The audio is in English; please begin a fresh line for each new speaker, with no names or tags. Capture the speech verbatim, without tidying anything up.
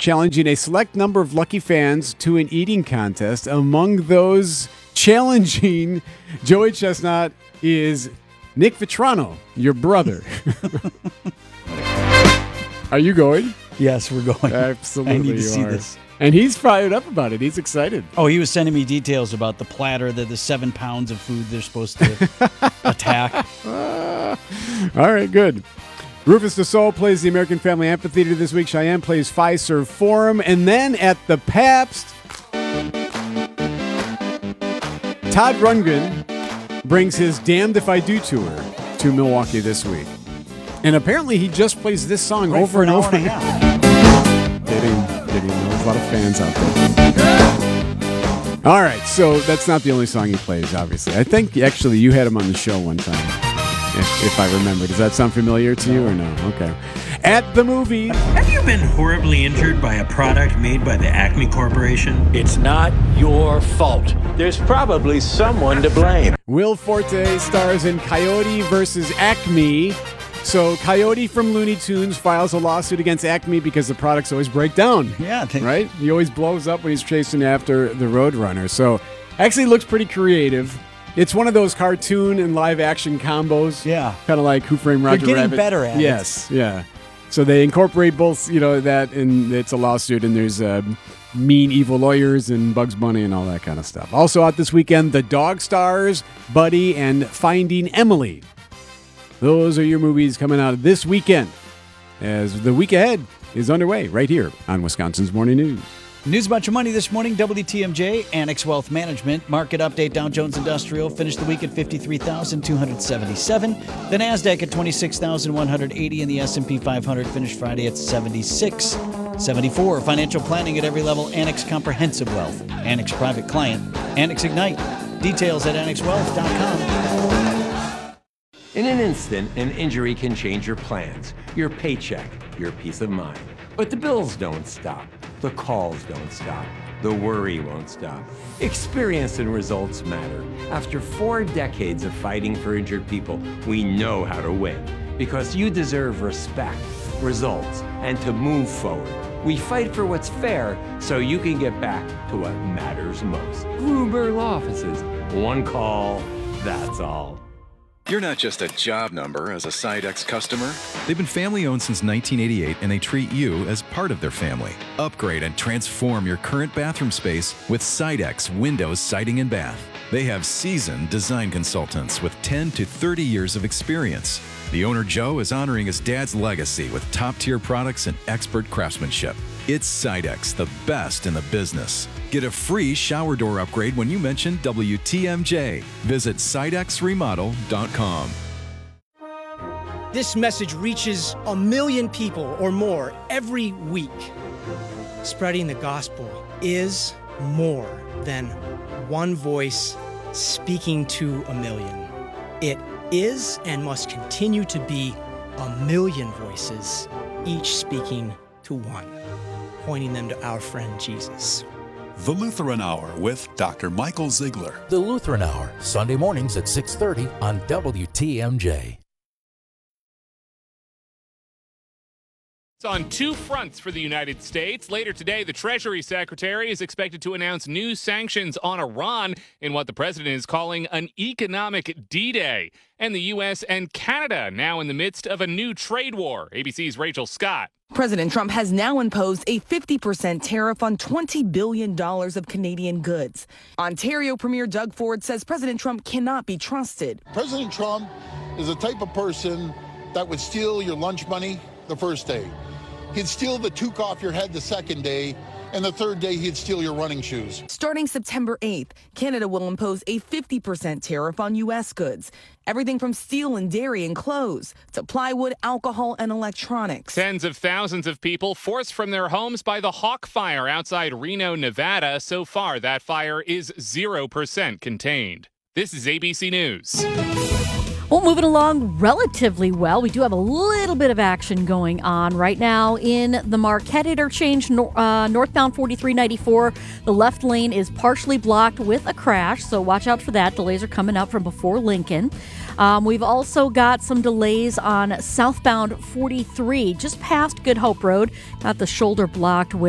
challenging a select number of lucky fans to an eating contest. Among those challenging Joey Chestnut is Nick Vitrano, your brother. Are you going?
Yes, we're going.
Absolutely,
I need to
you
see
are.
this.
And he's fired up about it. He's excited.
Oh, he was sending me details about the platter, the, the seven pounds of food they're supposed to attack.
Uh, all right, good. Rufus Du Sol plays the American Family Amphitheater this week. Cheyenne plays Fiserv Forum. And then at the Pabst, Todd Rundgren brings his Damned If I Do tour to Milwaukee this week. And apparently he just plays this song
Right,
over
an
and over.
hour and a half.
Kidding, kidding. There's a lot of fans out there. All right, so that's not the only song he plays, obviously. I think, actually, you had him on the show one time, if, if I remember. Does that sound familiar to you or no? Okay. At the movies.
Have you been horribly injured by a product made by the Acme Corporation?
It's not your fault. There's probably someone to blame.
Will Forte stars in Coyote versus Acme. So Coyote from Looney Tunes files a lawsuit against Acme because the products always break down.
Yeah. They,
Right? He always blows up when he's chasing after the Roadrunner. So actually looks pretty creative. It's one of those cartoon and live action combos.
Yeah.
Kind of like Who Framed Roger
They're getting
Rabbit.
better at it.
Yes, yeah. So they incorporate both, you know, that, and it's a lawsuit, and there's uh, mean, evil lawyers and Bugs Bunny and all that kind of stuff. Also out this weekend, The Dog Stars, Buddy, and Finding Emily. Those are your movies coming out this weekend as the week ahead is underway right here on Wisconsin's Morning News.
News about your money this morning, W T M J, Annex Wealth Management. Market update, Dow Jones Industrial finished the week at fifty-three thousand two hundred seventy-seven. The NASDAQ at twenty-six thousand one hundred eighty, and the S and P five hundred finished Friday at seventy-six seventy-four. Financial planning at every level, Annex Comprehensive Wealth, Annex Private Client, Annex Ignite. Details at annex wealth dot com.
In an instant, an injury can change your plans, your paycheck, your peace of mind. But the bills don't stop. The calls don't stop. The worry won't stop. Experience and results matter. After four decades of fighting for injured people, we know how to win. Because you deserve respect, results, and to move forward. We fight for what's fair so you can get back to what matters most. Gruber Law Offices. One call, that's all.
You're not just a job number as a Sidex customer. They've been family-owned since nineteen eighty-eight, and they treat you as part of their family. Upgrade and transform your current bathroom space with Sidex Windows Siding and Bath. They have seasoned design consultants with ten to thirty years of experience. The owner, Joe, is honoring his dad's legacy with top-tier products and expert craftsmanship. It's Sidex, the best in the business. Get a free shower door upgrade when you mention W T M J. Visit Sidex Remodel dot com.
This message reaches a million people or more every week. Spreading the gospel is more than one voice speaking to a million. It is and must continue to be a million voices, each speaking to one, pointing them to our friend Jesus.
The Lutheran Hour with Doctor Michael Ziegler.
The Lutheran Hour, Sunday mornings at six thirty on W T M J.
It's on two fronts for the United States. Later today, the Treasury Secretary is expected to announce new sanctions on Iran in what the president is calling an economic D-Day. And the U S and Canada now in the midst of a new trade war. A B C's Rachel Scott.
President Trump has now imposed a fifty percent tariff on twenty billion dollars of Canadian goods. Ontario Premier Doug Ford says President Trump cannot be trusted.
President Trump is the type of person that would steal your lunch money the first day. He'd steal the toque off your head the second day, and the third day he'd steal your running shoes.
Starting September eighth, Canada will impose a fifty percent tariff on U S goods. Everything from steel and dairy and clothes to plywood, alcohol, and electronics.
Tens of thousands of people forced from their homes by the Hawk Fire outside Reno, Nevada. So far, that fire is zero percent contained. This is A B C News.
Well, moving along relatively well. We do have a little bit of action going on right now in the Marquette interchange, uh, northbound forty-three ninety-four. The left lane is partially blocked with a crash, so watch out for that. Delays are coming up from before Lincoln. Um, we've also got some delays on southbound forty-three, just past Good Hope Road. Got the shoulder blocked with